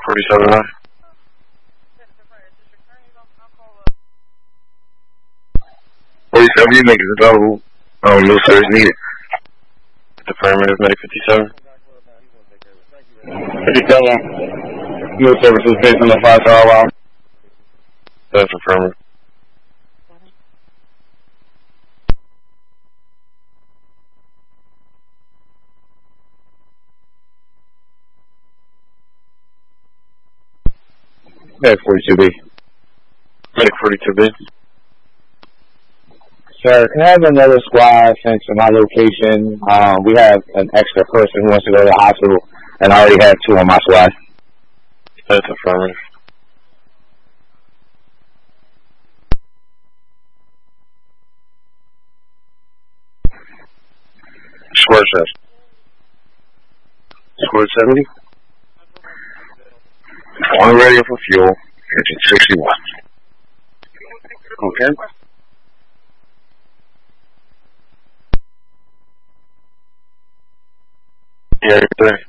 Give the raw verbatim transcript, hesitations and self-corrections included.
forty-seven nine. forty-seven, you make it available. Oh, no service needed. Affirmative, Medic fifty-seven. fifty-seven. No services based on the five star route. That's affirmative. Medic forty-two B. Medic forty-two B. Sir, can I have another squad sent to my location? Um, we have an extra person who wants to go to the hospital, and I already have two on my squad. That's affirmative. Squad seven. Squad seventy. On radio for fuel. Engine sixty-one. Okay. Yeah, three.